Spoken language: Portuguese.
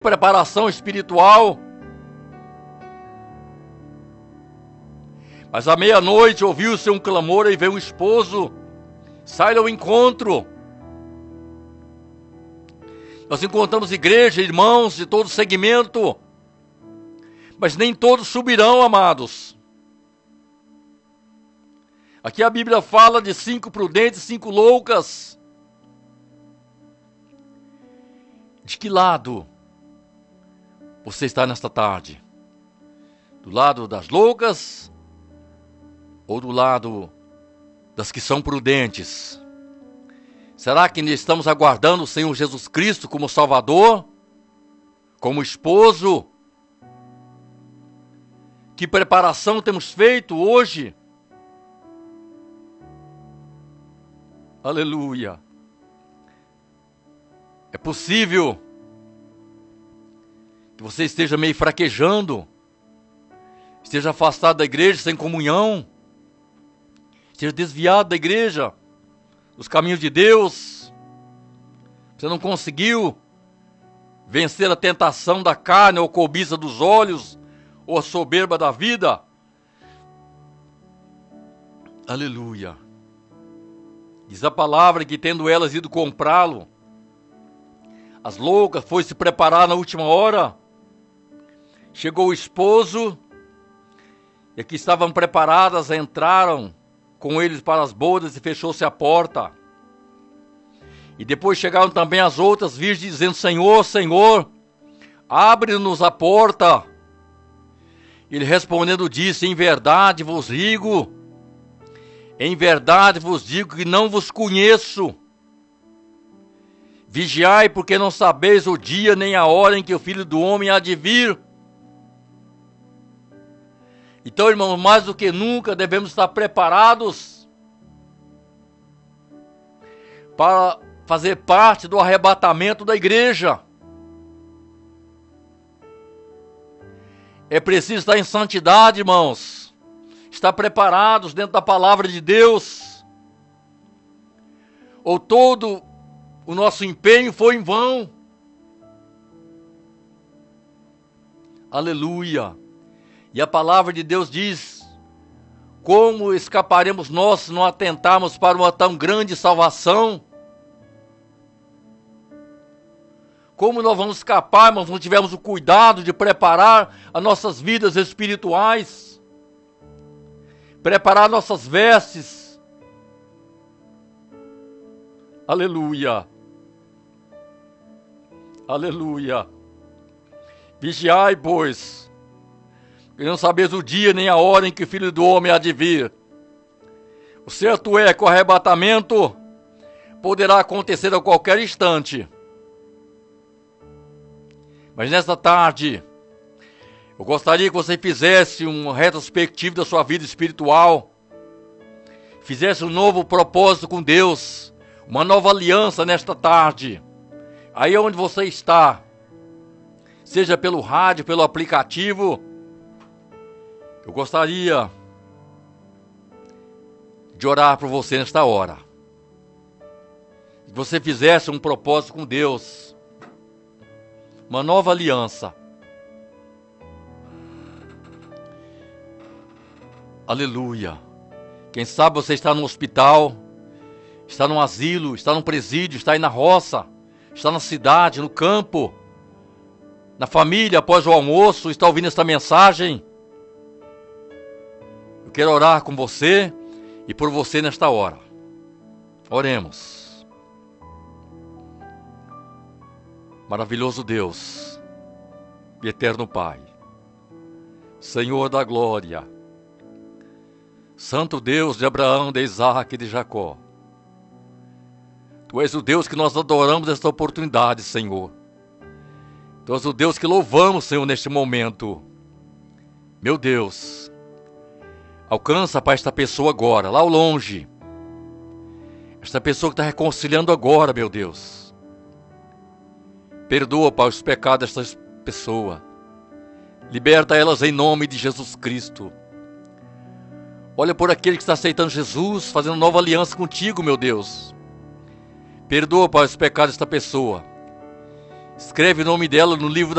preparação espiritual. Mas à meia-noite ouviu-se um clamor e veio um esposo. Sai ao encontro. Nós encontramos igreja, irmãos de todo segmento, mas nem todos subirão, amados. Aqui a Bíblia fala de 5 prudentes e 5 loucas. De que lado você está nesta tarde? Do lado das loucas ou do lado das que são prudentes? Será que estamos aguardando o Senhor Jesus Cristo como Salvador? Como esposo? Que preparação temos feito hoje? Aleluia! É possível que você esteja meio fraquejando, esteja afastado da igreja, sem comunhão, esteja desviado da igreja, dos caminhos de Deus. Você não conseguiu vencer a tentação da carne, ou a cobiça dos olhos, ou a soberba da vida. Aleluia! Diz a palavra que, tendo elas ido comprá-lo, as loucas foi se preparar na última hora. Chegou o esposo, e que estavam preparadas entraram com eles para as bodas, e fechou-se a porta. E depois chegaram também as outras virgens, dizendo: Senhor, Senhor, abre-nos a porta. Ele respondendo disse: em verdade vos digo que não vos conheço. Vigiai, porque não sabeis o dia nem a hora em que o Filho do Homem há de vir. Então, irmãos, mais do que nunca devemos estar preparados para fazer parte do arrebatamento da igreja. É preciso estar em santidade, irmãos. Estar preparados dentro da palavra de Deus. Ou todo o nosso empenho foi em vão. Aleluia! E a palavra de Deus diz: como escaparemos nós se não atentarmos para uma tão grande salvação? Como nós vamos escapar, irmãos, se não tivermos o cuidado de preparar as nossas vidas espirituais? Preparar nossas vestes. Aleluia! Aleluia! Vigiai, pois, e não sabeis o dia nem a hora em que o Filho do Homem há de vir. O certo é que o arrebatamento poderá acontecer a qualquer instante. Mas nesta tarde, eu gostaria que você fizesse uma retrospectiva da sua vida espiritual, fizesse um novo propósito com Deus, uma nova aliança nesta tarde, aí onde você está, seja pelo rádio, pelo aplicativo. Eu gostaria de orar por você nesta hora. Que você fizesse um propósito com Deus, uma nova aliança. Aleluia! Quem sabe você está no hospital, está no asilo, está no presídio, está aí na roça, está na cidade, no campo, na família, após o almoço, está ouvindo esta mensagem. Eu quero orar com você e por você nesta hora. Oremos. Maravilhoso Deus e eterno Pai, Senhor da glória, Santo Deus de Abraão, de Isaac e de Jacó, Tu és o Deus que nós adoramos nesta oportunidade, Senhor. Tu és o Deus que louvamos, Senhor, neste momento. Meu Deus, alcança, Pai, esta pessoa agora, lá ao longe. Esta pessoa que está reconciliando agora, meu Deus. Perdoa, Pai, os pecados desta pessoa. Liberta elas em nome de Jesus Cristo. Olha por aquele que está aceitando Jesus, fazendo nova aliança contigo, meu Deus. Perdoa, Pai, os pecados desta pessoa. Escreve o nome dela no livro